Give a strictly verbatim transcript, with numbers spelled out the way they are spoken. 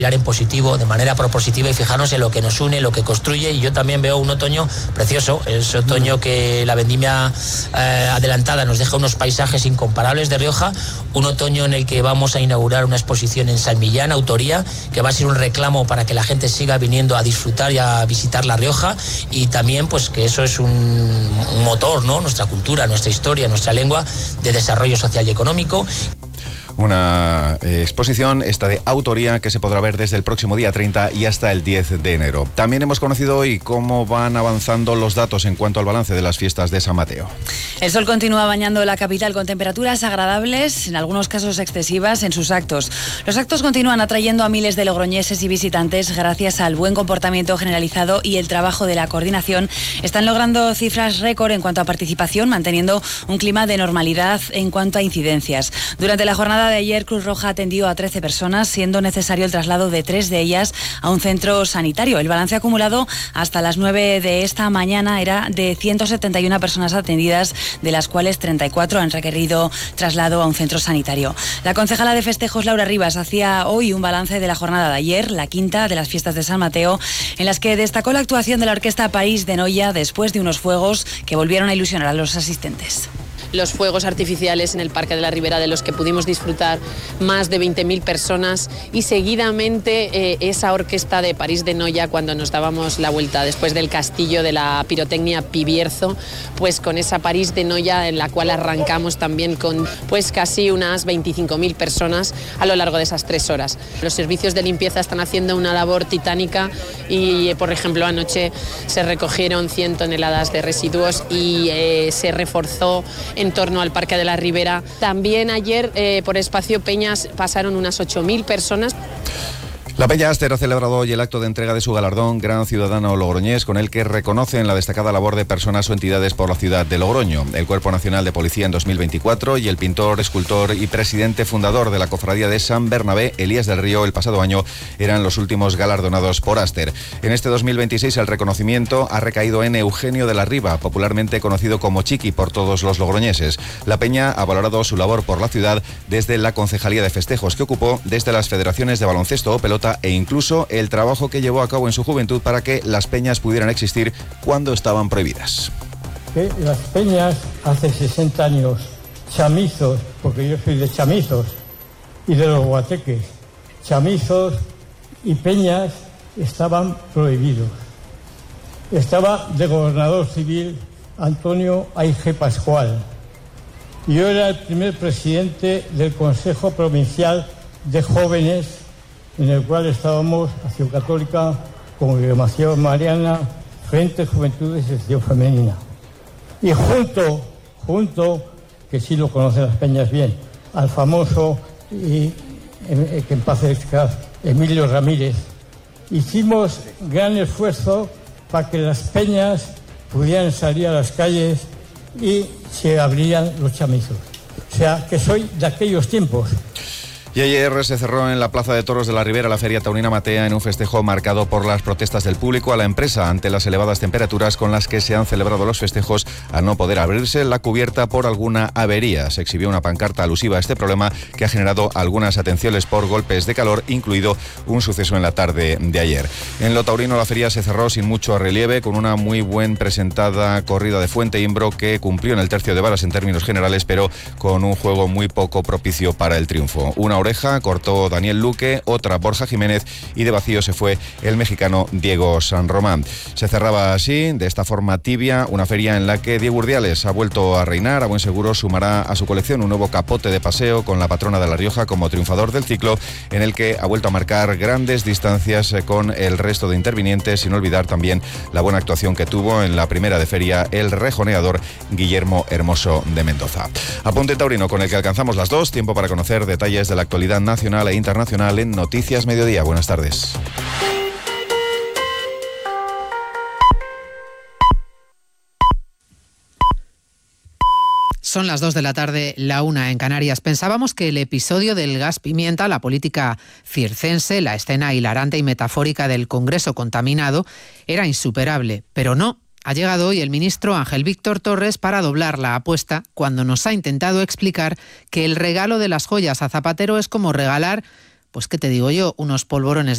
en positivo, de manera propositiva y fijarnos en lo que nos une, lo que construye. Y yo también veo un otoño precioso, ese otoño que la vendimia eh, adelantada nos deja unos paisajes incomparables de Rioja, un otoño en el que vamos a inaugurar una exposición en San Millán, autoría, que va a ser un reclamo para que la gente siga viniendo a disfrutar y a visitar La Rioja, y también pues que eso es un, un motor, ¿no? Nuestra cultura, nuestra historia, nuestra lengua de desarrollo social y económico. Una eh, exposición, esta de autoría, que se podrá ver desde el próximo día treinta y hasta el diez de enero. También hemos conocido hoy cómo van avanzando los datos en cuanto al balance de las fiestas de San Mateo. El sol continúa bañando la capital con temperaturas agradables, en algunos casos excesivas, en sus actos. Los actos continúan atrayendo a miles de logroñeses y visitantes gracias al buen comportamiento generalizado y el trabajo de la coordinación. Están logrando cifras récord en cuanto a participación, manteniendo un clima de normalidad en cuanto a incidencias. Durante la jornada de ayer, Cruz Roja atendió a trece personas, siendo necesario el traslado de tres de ellas a un centro sanitario. El balance acumulado hasta las nueve de esta mañana era de ciento setenta y una personas atendidas, de las cuales treinta y cuatro han requerido traslado a un centro sanitario. La concejala de festejos, Laura Rivas, hacía hoy un balance de la jornada de ayer, la quinta de las fiestas de San Mateo, en las que destacó la actuación de la Orquesta París de Noia después de unos fuegos que volvieron a ilusionar a los asistentes. Los fuegos artificiales en el Parque de la Ribera, de los que pudimos disfrutar más de veinte mil personas, y seguidamente eh, esa orquesta de París de Noia, cuando nos dábamos la vuelta después del castillo de la pirotecnia Pibierzo, pues con esa París de Noia, en la cual arrancamos también con pues casi unas veinticinco mil personas a lo largo de esas tres horas. Los servicios de limpieza están haciendo una labor titánica y, por ejemplo, anoche se recogieron cien toneladas de residuos y eh, se reforzó en torno al Parque de la Ribera. También ayer eh, por Espacio Peñas pasaron unas ocho mil personas. La Peña Aster ha celebrado hoy el acto de entrega de su galardón Gran Ciudadano Logroñés, con el que reconocen la destacada labor de personas o entidades por la ciudad de Logroño. El Cuerpo Nacional de Policía en dos mil veinticuatro y el pintor, escultor y presidente fundador de la Cofradía de San Bernabé, Elías del Río, el pasado año eran los últimos galardonados por Aster. En este dos mil veintiséis el reconocimiento ha recaído en Eugenio de la Riva, popularmente conocido como Chiqui por todos los logroñeses. La Peña ha valorado su labor por la ciudad desde la Concejalía de Festejos, que ocupó desde las federaciones de baloncesto o pelota, e incluso el trabajo que llevó a cabo en su juventud para que las peñas pudieran existir cuando estaban prohibidas. Que las peñas hace sesenta años, chamizos, porque yo soy de chamizos y de los guateques, chamizos y peñas estaban prohibidos. Estaba de gobernador civil Antonio Aige Pascual. Yo era el primer presidente del Consejo Provincial de Jóvenes, en el cual estábamos Acción Católica, Congregación Mariana, Frente Juventudes y Sección Femenina. Y junto, junto, que sí lo conocen las peñas bien, al famoso, y, que en paz descanse, Emilio Ramírez, hicimos gran esfuerzo para que las peñas pudieran salir a las calles y se abrían los chamizos. O sea, que soy de aquellos tiempos. Y ayer se cerró en la Plaza de Toros de la Ribera la Feria Taurina Matea en un festejo marcado por las protestas del público a la empresa ante las elevadas temperaturas con las que se han celebrado los festejos, al no poder abrirse la cubierta por alguna avería. Se exhibió una pancarta alusiva a este problema que ha generado algunas atenciones por golpes de calor, incluido un suceso en la tarde de ayer. En lo taurino la feria se cerró sin mucho relieve, con una muy buen presentada corrida de Fuente Imbro que cumplió en el tercio de varas en términos generales, pero con un juego muy poco propicio para el triunfo. Una oreja cortó Daniel Luque, otra Borja Jiménez, y de vacío se fue el mexicano Diego San Román. Se cerraba así, de esta forma tibia, una feria en la que Diego Urdiales ha vuelto a reinar. A buen seguro sumará a su colección un nuevo capote de paseo con la patrona de La Rioja como triunfador del ciclo, en el que ha vuelto a marcar grandes distancias con el resto de intervinientes, sin olvidar también la buena actuación que tuvo en la primera de feria el rejoneador Guillermo Hermoso de Mendoza. Apunte taurino con el que alcanzamos las dos, tiempo para conocer detalles de la actualidad nacional e internacional en Noticias Mediodía. Buenas tardes. Son las dos de la tarde, la una en Canarias. Pensábamos que el episodio del gas pimienta, la política circense, la escena hilarante y metafórica del Congreso contaminado, era insuperable, pero no. Ha llegado hoy el ministro Ángel Víctor Torres para doblar la apuesta cuando nos ha intentado explicar que el regalo de las joyas a Zapatero es como regalar, pues qué te digo yo, unos polvorones de